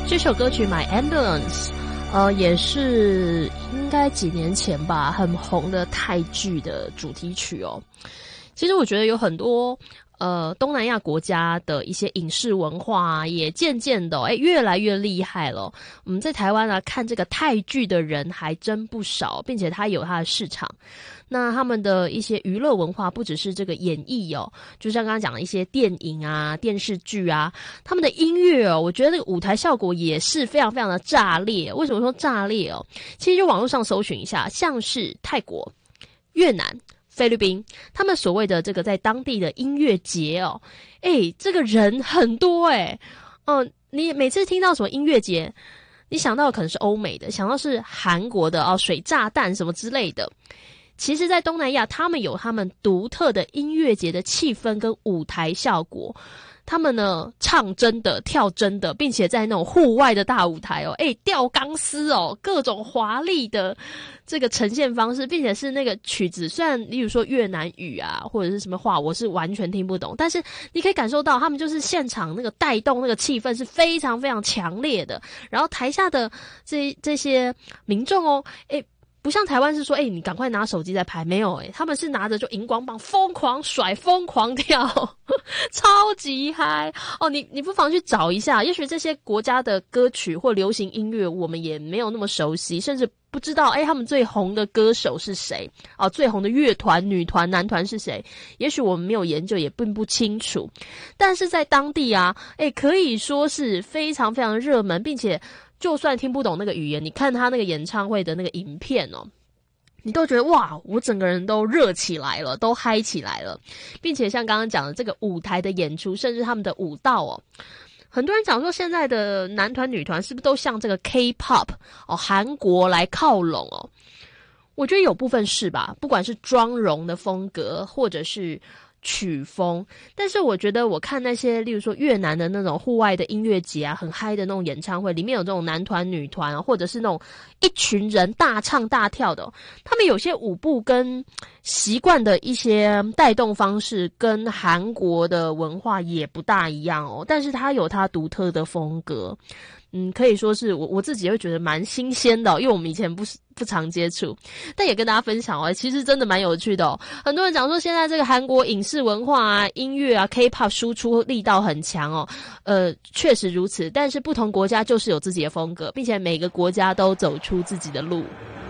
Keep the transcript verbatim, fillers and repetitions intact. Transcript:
这首歌曲《My Ambulance》呃，也是应该几年前吧，很红的泰剧的主题曲哦。其实我觉得有很多呃东南亚国家的一些影视文化啊，也渐渐的哎、欸、越来越厉害了。我们在台湾啊看这个泰剧的人还真不少，并且它有它的市场。那他们的一些娱乐文化不只是这个演绎哦，就像刚刚讲的一些电影啊、电视剧啊，他们的音乐哦，我觉得那个舞台效果也是非常非常的炸裂。为什么说炸裂哦？其实就网络上搜寻一下，像是泰国、越南、菲律宾，他们所谓的这个在当地的音乐节哦，诶，这个人很多诶，哦，你每次听到什么音乐节，你想到的可能是欧美的，想到是韩国的哦，水炸弹什么之类的。其实在东南亚他们有他们独特的音乐节的气氛跟舞台效果，他们呢唱真的跳真的，并且在那种户外的大舞台哦，诶吊钢丝哦，各种华丽的这个呈现方式，并且是那个曲子虽然例如说越南语啊或者是什么话我是完全听不懂，但是你可以感受到他们就是现场那个带动那个气氛是非常非常强烈的，然后台下的这这些民众哦，诶不像台湾是说，哎、欸，你赶快拿手机在拍，没有哎、欸，他们是拿着就荧光棒疯狂甩、疯狂跳，超级嗨哦！你你不妨去找一下，也许这些国家的歌曲或流行音乐我们也没有那么熟悉，甚至不知道哎、欸，他们最红的歌手是谁哦，最红的乐团、女团、男团是谁？也许我们没有研究，也并不清楚。但是在当地啊，哎、欸，可以说是非常非常热门，并且。就算听不懂那个语言，你看他那个演唱会的那个影片哦，你都觉得哇，我整个人都热起来了，都嗨起来了，并且像刚刚讲的这个舞台的演出，甚至他们的舞蹈哦，很多人讲说现在的男团女团是不是都向这个 K-pop 哦韩国来靠拢哦？我觉得有部分是吧，不管是妆容的风格，或者是。曲风，但是我觉得我看那些例如说越南的那种户外的音乐节啊，很嗨的那种演唱会，里面有这种男团女团啊，或者是那种一群人大唱大跳的、哦，他们有些舞步跟习惯的一些带动方式跟韩国的文化也不大一样哦，但是它有它独特的风格。嗯，可以说是我我自己会觉得蛮新鲜的、哦，因为我们以前不是不常接触，但也跟大家分享哦，其实真的蛮有趣的哦。很多人讲说现在这个韩国影视文化啊、音乐啊、K-pop 输出力道很强哦，呃，确实如此。但是不同国家就是有自己的风格，并且每个国家都走出自己的路。